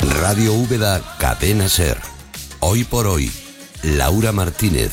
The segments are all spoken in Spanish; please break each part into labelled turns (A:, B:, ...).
A: Radio Úbeda, Cadena Ser. Hoy por hoy, Laura Martínez.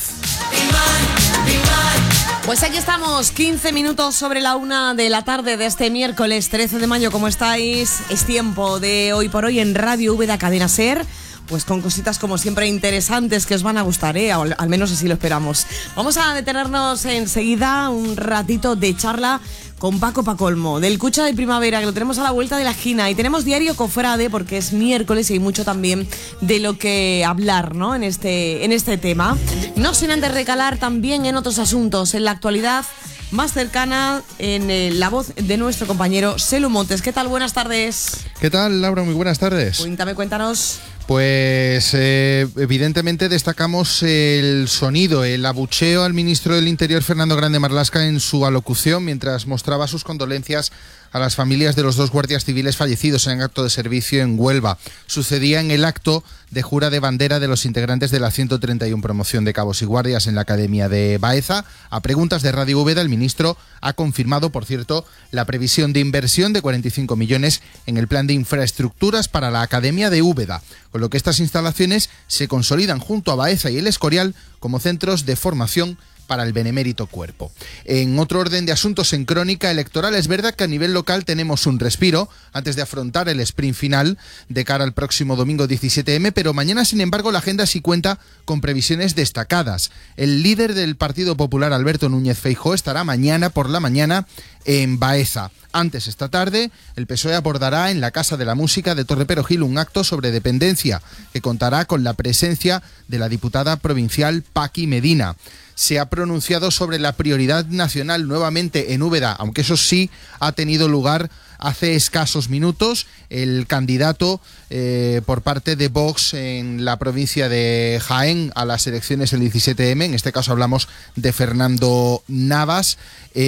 B: Pues aquí estamos, 15 minutos sobre la 1 de la tarde de este miércoles 13 de mayo. ¿Cómo estáis? Es tiempo de Hoy por Hoy en Radio Úbeda, Cadena Ser. Pues con cositas como siempre interesantes que os van a gustar, al menos así lo esperamos. Vamos a detenernos enseguida un ratito de charla con Paco Pacolmo, del Cucha de Primavera, que lo tenemos a la vuelta de la esquina. Y tenemos Diario Cofrade, porque es miércoles y hay mucho también de lo que hablar, ¿no? En este tema. No sin antes recalar también en otros asuntos, en la actualidad más cercana, en la voz de nuestro compañero Selu Montes. ¿Qué tal? Buenas tardes.
C: ¿Qué tal, Laura? Muy buenas tardes.
B: Cuéntanos.
C: Pues evidentemente destacamos el sonido, el abucheo al ministro del Interior, Fernando Grande Marlaska, en su alocución mientras mostraba sus condolencias a las familias de los 2 guardias civiles fallecidos en acto de servicio en Huelva. Sucedía en el acto de jura de bandera de los integrantes de la 131 promoción de cabos y guardias en la Academia de Baeza. A preguntas de Radio Úbeda, el ministro ha confirmado, por cierto, la previsión de inversión de 45 millones en el plan de infraestructuras para la Academia de Úbeda, con lo que estas instalaciones se consolidan junto a Baeza y El Escorial como centros de formación para el benemérito cuerpo. En otro orden de asuntos, en crónica electoral, es verdad que a nivel local tenemos un respiro antes de afrontar el sprint final de cara al próximo domingo 17M, pero mañana, sin embargo, la agenda sí cuenta con previsiones destacadas. El líder del Partido Popular, Alberto Núñez Feijóo, estará mañana por la mañana en Baeza. Antes, esta tarde, el PSOE abordará en la Casa de la Música de Torre Perogil un acto sobre dependencia que contará con la presencia de la diputada provincial Paqui Medina. Se ha pronunciado sobre la prioridad nacional nuevamente en Úbeda, aunque eso sí ha tenido lugar hace escasos minutos. El candidato por parte de Vox en la provincia de Jaén a las elecciones del 17M, en este caso hablamos de Fernando Navas,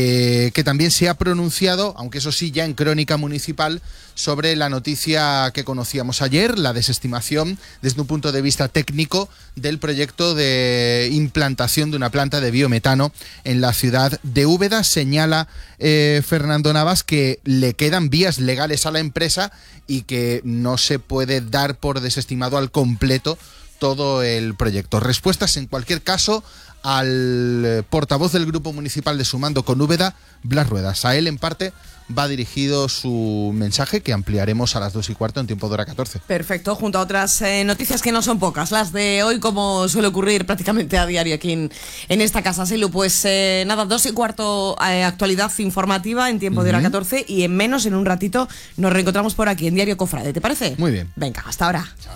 C: que también se ha pronunciado, aunque eso sí ya en crónica municipal, sobre la noticia que conocíamos ayer, la desestimación desde un punto de vista técnico del proyecto de implantación de una planta de biometano en la ciudad de Úbeda. Señala Fernando Navas que le quedan vías legales a la empresa y que no se puede dar por desestimado al completo todo el proyecto. Respuestas, en cualquier caso, al portavoz del Grupo Municipal de Sumando con Úbeda, Blas Ruedas. A él, en parte, va dirigido su mensaje, que ampliaremos a las 2:15 en tiempo de hora 14.
B: Perfecto, junto a otras noticias que no son pocas, las de hoy, como suele ocurrir prácticamente a diario aquí en esta casa. Selu, pues nada, 2:15, actualidad informativa en tiempo de hora 14, y en un ratito, nos reencontramos por aquí en Diario Cofrade. ¿Te parece?
C: Muy bien.
B: Venga, hasta ahora. Chao.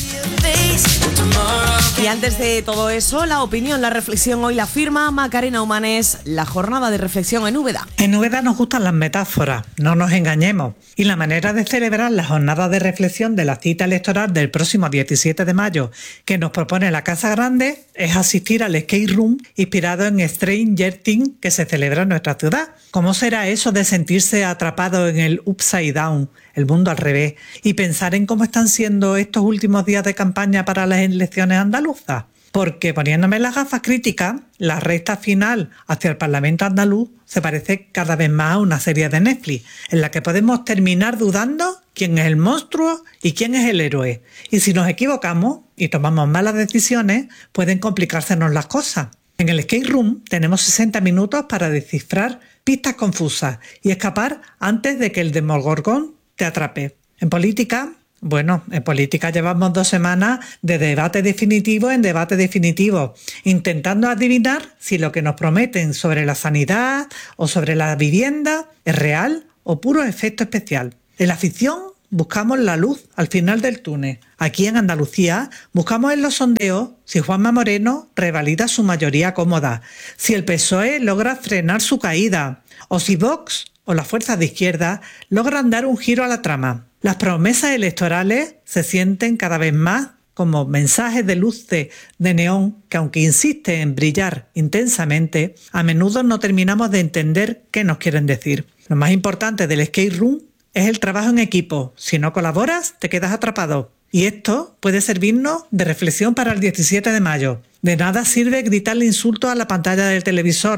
B: Y antes de todo eso, la opinión, la reflexión, hoy la firma Macarena Humanes, la jornada de reflexión en Úbeda.
D: En Úbeda nos gustan las metáforas, no nos engañemos. Y la manera de celebrar la jornada de reflexión de la cita electoral del próximo 17 de mayo que nos propone la Casa Grande es asistir al escape room inspirado en Stranger Things que se celebra en nuestra ciudad. ¿Cómo será eso de sentirse atrapado en el upside down, el mundo al revés, y pensar en cómo están siendo estos últimos días de campaña para las elecciones andaluzas? Porque poniéndome las gafas críticas, la recta final hacia el Parlamento andaluz se parece cada vez más a una serie de Netflix, en la que podemos terminar dudando quién es el monstruo y quién es el héroe. Y si nos equivocamos y tomamos malas decisiones, pueden complicársenos las cosas. En el escape room tenemos 60 minutos para descifrar pistas confusas y escapar antes de que el Demogorgón te atrape. En política llevamos 2 semanas de debate definitivo en debate definitivo, intentando adivinar si lo que nos prometen sobre la sanidad o sobre la vivienda es real o puro efecto especial. En la ficción buscamos la luz al final del túnel. Aquí en Andalucía buscamos en los sondeos si Juanma Moreno revalida su mayoría cómoda, si el PSOE logra frenar su caída o si Vox o las fuerzas de izquierda logran dar un giro a la trama. Las promesas electorales se sienten cada vez más como mensajes de luz de neón que, aunque insisten en brillar intensamente, a menudo no terminamos de entender qué nos quieren decir. Lo más importante del escape room es el trabajo en equipo. Si no colaboras, te quedas atrapado. Y esto puede servirnos de reflexión para el 17 de mayo. De nada sirve gritarle insultos a la pantalla del televisor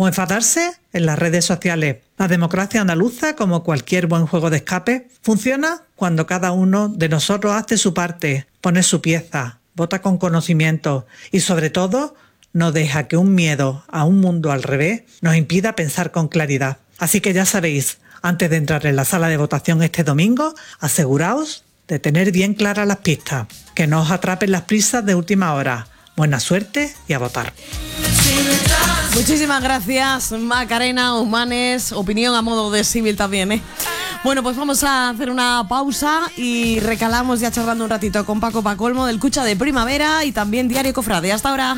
D: o enfadarse en las redes sociales. La democracia andaluza, como cualquier buen juego de escape, funciona cuando cada uno de nosotros hace su parte, pone su pieza, vota con conocimiento y, sobre todo, no deja que un miedo a un mundo al revés nos impida pensar con claridad. Así que ya sabéis, antes de entrar en la sala de votación este domingo, aseguraos de tener bien claras las pistas, que no os atrapen las prisas de última hora. Buena suerte y a votar.
B: Muchísimas gracias, Macarena, Humanes, opinión a modo de civil también, ¿eh? Bueno, pues vamos a hacer una pausa y recalamos ya charlando un ratito con Paco Pacolmo del Cucha de Primavera y también Diario Cofrade. Hasta ahora.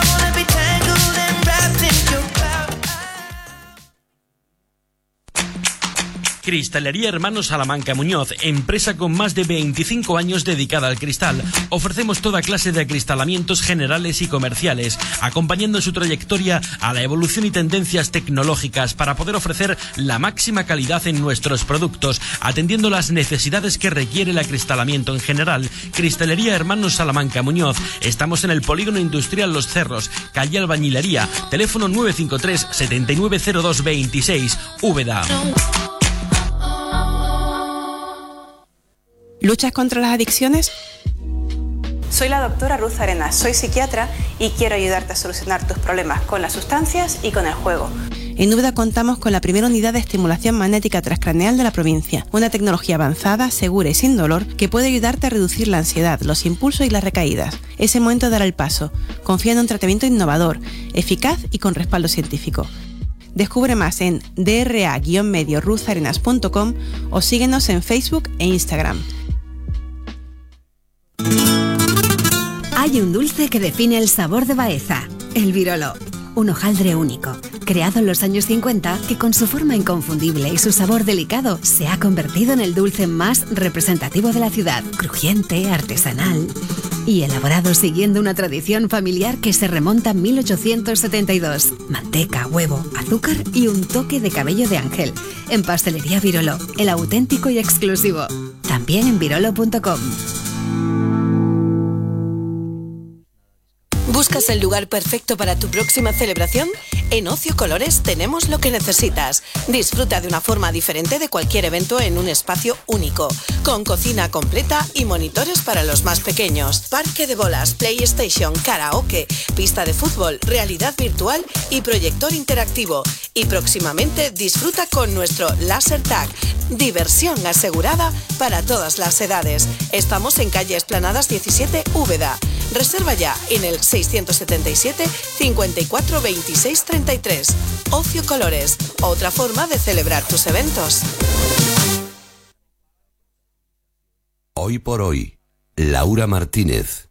E: Cristalería Hermanos Salamanca Muñoz, empresa con más de 25 años dedicada al cristal. Ofrecemos toda clase de acristalamientos generales y comerciales, acompañando su trayectoria a la evolución y tendencias tecnológicas para poder ofrecer la máxima calidad en nuestros productos, atendiendo las necesidades que requiere el acristalamiento en general. Cristalería Hermanos Salamanca Muñoz. Estamos en el Polígono Industrial Los Cerros, calle Albañilería, teléfono 953 790226, Úbeda.
F: ¿Luchas contra las adicciones?
G: Soy la doctora Ruth Arenas, soy psiquiatra y quiero ayudarte a solucionar tus problemas con las sustancias y con el juego.
F: En Úbeda contamos con la primera unidad de estimulación magnética transcraneal de la provincia, una tecnología avanzada, segura y sin dolor que puede ayudarte a reducir la ansiedad, los impulsos y las recaídas. Es el momento de dar el paso. Confía en un tratamiento innovador, eficaz y con respaldo científico. Descubre más en dra-medioruzarenas.com o síguenos en Facebook e Instagram.
H: Hay un dulce que define el sabor de Baeza, el Virolo. Un hojaldre único, creado en los años 50, que con su forma inconfundible y su sabor delicado se ha convertido en el dulce más representativo de la ciudad. Crujiente, artesanal y elaborado siguiendo una tradición familiar que se remonta a 1872. Manteca, huevo, azúcar y un toque de cabello de ángel. En Pastelería Virolo, el auténtico y exclusivo. También en virolo.com.
I: ¿Buscas el lugar perfecto para tu próxima celebración? En Ocio Colores tenemos lo que necesitas. Disfruta de una forma diferente de cualquier evento en un espacio único, con cocina completa y monitores para los más pequeños, parque de bolas, PlayStation, karaoke, pista de fútbol, realidad virtual y proyector interactivo. Y próximamente disfruta con nuestro Laser Tag. Diversión asegurada para todas las edades. Estamos en calle Esplanadas 17, Úbeda. Reserva ya en el 677 54 26 33. Ocio Colores, otra forma de celebrar tus eventos.
A: Hoy por hoy, Laura Martínez.